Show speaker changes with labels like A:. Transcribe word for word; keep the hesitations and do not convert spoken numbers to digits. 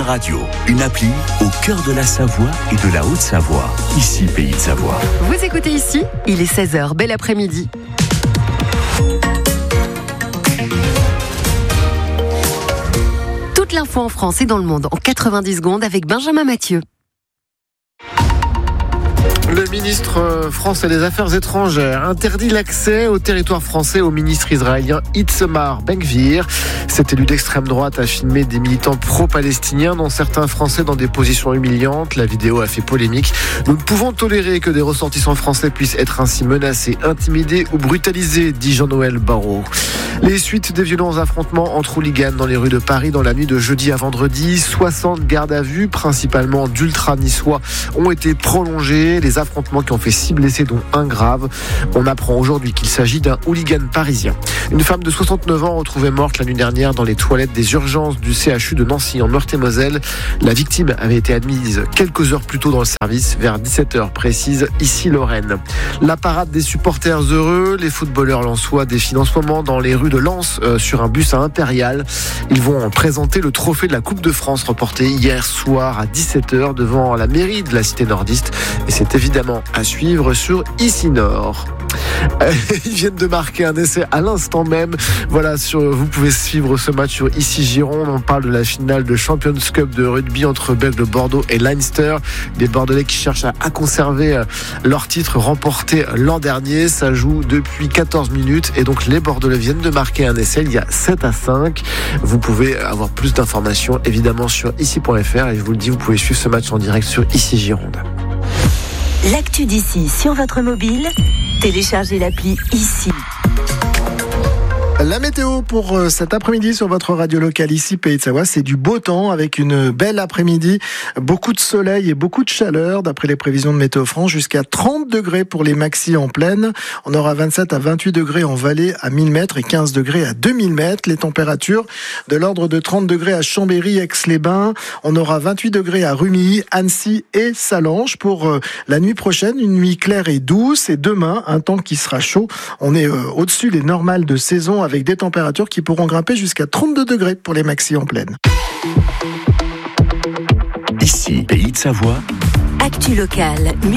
A: Radio, une appli au cœur de la Savoie et de la Haute-Savoie. Ici, Pays de Savoie.
B: Vous écoutez ici, il est seize heures, bel après-midi. Toute l'info en France et dans le monde en quatre-vingt-dix secondes avec Benjamin Mathieu.
C: Le ministre français des Affaires étrangères interdit l'accès au territoire français au ministre israélien Itamar Ben-Gvir. Cet élu d'extrême droite a filmé des militants pro-palestiniens, dont certains français dans des positions humiliantes. La vidéo a fait polémique. Nous ne pouvons tolérer que des ressortissants français puissent être ainsi menacés, intimidés ou brutalisés, dit Jean-Noël Barrot. Les suites des violents affrontements entre hooligans dans les rues de Paris dans la nuit de jeudi à vendredi. soixante gardes à vue, principalement d'ultra-niçois, ont été prolongés. Les affrontements qui ont fait six blessés, dont un grave. On apprend aujourd'hui qu'il s'agit d'un hooligan parisien. Une femme de soixante-neuf ans retrouvée morte la nuit dernière dans les toilettes des urgences du C H U de Nancy en Meurthe-et-Moselle. La victime avait été admise quelques heures plus tôt dans le service, vers dix-sept heures précise, ici Lorraine. La parade des supporters heureux. Les footballeurs lensois défilent en ce moment dans les rues de Lens euh, sur un bus à Impérial. Ils vont présenter le trophée de la Coupe de France reporté hier soir à dix-sept heures devant la mairie de la cité nordiste. Et c'est évidemment à suivre sur Ici Nord. Ils viennent de marquer un essai à l'instant même. Voilà, sur, vous pouvez suivre ce match sur Ici Gironde. On parle de la finale de Champions Cup de rugby entre Bègles Bordeaux et Leinster. Des Bordelais qui cherchent à, à conserver leur titre remporté l'an dernier. Ça joue depuis quatorze minutes et donc les Bordelais viennent de marquer un essai. Il y a sept à cinq. Vous pouvez avoir plus d'informations évidemment sur ici point f r et je vous le dis, vous pouvez suivre ce match en direct sur Ici Gironde.
D: L'actu d'ici sur votre mobile, téléchargez l'appli Ici.
E: La météo pour cet après-midi sur votre radio locale ici, Pays de Savoie, c'est du beau temps avec une belle après-midi, beaucoup de soleil et beaucoup de chaleur d'après les prévisions de Météo France, jusqu'à trente degrés pour les maxis en plaine. On aura vingt-sept à vingt-huit degrés en vallée à mille mètres et quinze degrés à deux mille mètres. Les températures de l'ordre de trente degrés à Chambéry, Aix-les-Bains. On aura vingt-huit degrés à Rumilly, Annecy et Salange pour la nuit prochaine. Une nuit claire et douce et demain, un temps qui sera chaud. On est au-dessus des normales de saison avec avec des températures qui pourront grimper jusqu'à trente-deux degrés pour les maxis en plaine.
A: Ici, Pays de Savoie.
D: Actu locale.